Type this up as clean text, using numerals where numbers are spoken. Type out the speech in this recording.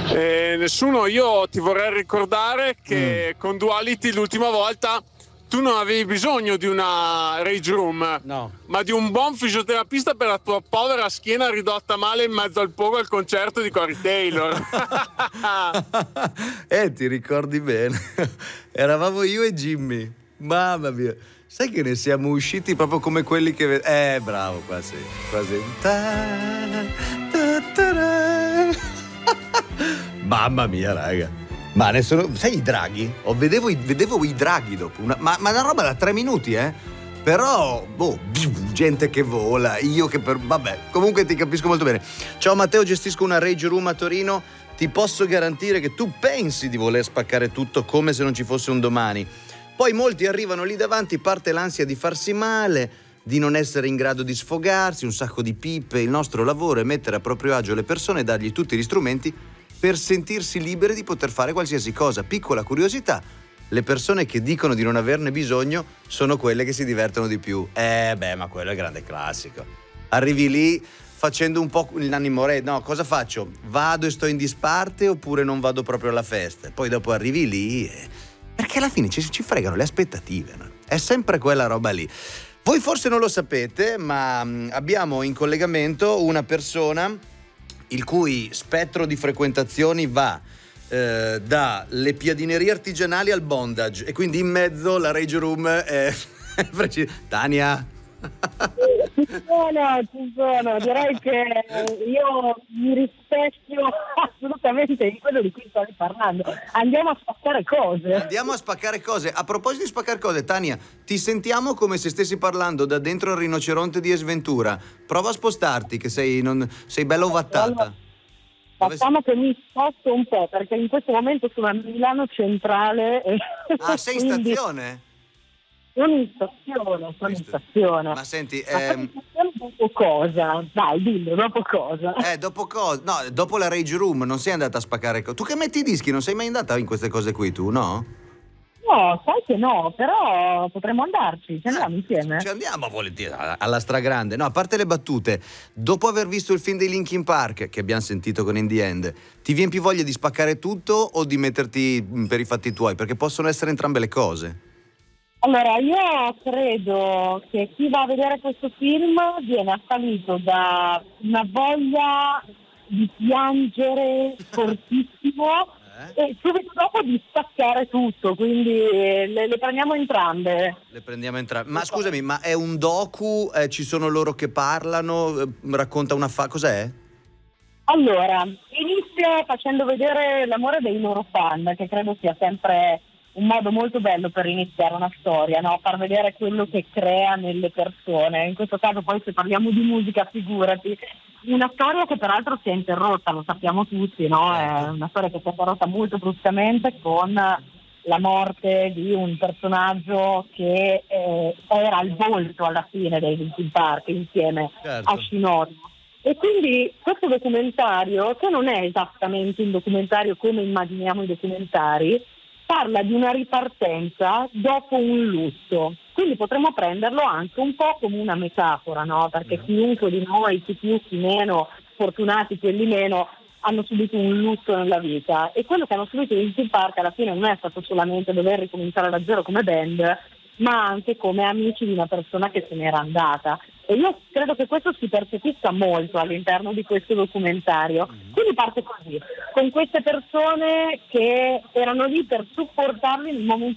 Nessuno. Io ti vorrei ricordare che con Duality l'ultima volta tu non avevi bisogno di una rage room, no, ma di un buon fisioterapista per la tua povera schiena ridotta male in mezzo al pogo al concerto di Corey Taylor. Ti ricordi bene? Eravamo io e Jimmy. Mamma mia. Sai che ne siamo usciti proprio come quelli che... bravo, qua sì. Mamma mia, raga. Ma ne sono... Sai i draghi? Vedevo i draghi dopo. Ma una roba da 3 minuti, Però, gente che vola, io che vabbè, comunque ti capisco molto bene. Ciao Matteo, gestisco una rage room a Torino. Ti posso garantire che tu pensi di voler spaccare tutto come se non ci fosse un domani. Poi molti arrivano lì davanti, parte l'ansia di farsi male, di non essere in grado di sfogarsi, un sacco di pippe. Il nostro lavoro è mettere a proprio agio le persone e dargli tutti gli strumenti per sentirsi liberi di poter fare qualsiasi cosa. Piccola curiosità, le persone che dicono di non averne bisogno sono quelle che si divertono di più. Ma quello è il grande classico. Arrivi lì facendo un po' il Nanni Moretti. No, cosa faccio? Vado e sto in disparte oppure non vado proprio alla festa? Poi dopo arrivi lì perché alla fine ci fregano le aspettative, no? È sempre quella roba lì. Voi forse non lo sapete, ma abbiamo in collegamento una persona il cui spettro di frequentazioni va dalle piadinerie artigianali al bondage, e quindi in mezzo la rage room è Tania. Ci sono, direi che io mi rispecchio assolutamente in quello di cui stavi parlando. Andiamo a spaccare cose. A proposito di spaccare cose, Tania, ti sentiamo come se stessi parlando da dentro il rinoceronte di Esventura. Prova a spostarti, che sei bella ovattata. Facciamo che mi sposto un po', perché in questo momento sono a Milano Centrale. Sei in stazione? Sono in stazione. Ma senti, dopo cosa? Dai, dillo, dopo cosa? Dopo cosa? No, dopo la rage room non sei andata a spaccare tu che metti i dischi, non sei mai andata in queste cose qui, tu, no? No, sai che no, però potremmo andarci, ci andiamo insieme. Ci andiamo volentieri, alla stragrande. No, a parte le battute, dopo aver visto il film dei Linkin Park, che abbiamo sentito con In The End, ti viene più voglia di spaccare tutto o di metterti per i fatti tuoi? Perché possono essere entrambe le cose. Allora, io credo che chi va a vedere questo film viene assalito da una voglia di piangere fortissimo e subito dopo di spaccare tutto, quindi le prendiamo entrambe. Ma scusami, ma è un docu? Ci sono loro che parlano? Racconta cos'è? Allora, inizia facendo vedere l'amore dei loro fan, che credo sia sempre un modo molto bello per iniziare una storia, no? Far vedere quello che crea nelle persone. In questo caso poi se parliamo di musica, figurati. Una storia che peraltro si è interrotta, lo sappiamo tutti, no? È una storia che si è interrotta molto bruscamente con la morte di un personaggio che era il volto alla fine dei Linkin Park insieme a Shinoda. E quindi questo documentario, che non è esattamente un documentario come immaginiamo i documentari, parla di una ripartenza dopo un lutto. Quindi potremmo prenderlo anche un po' come una metafora, no? Perché chiunque di noi, chi più, chi meno, fortunati, quelli meno, hanno subito un lutto nella vita. E quello che hanno subito in Linkin Park alla fine non è stato solamente dover ricominciare da zero come band, ma anche come amici di una persona che se n'era andata. E io credo che questo si percepisca molto all'interno di questo documentario. Quindi parte così, con queste persone che erano lì per supportarli nel momento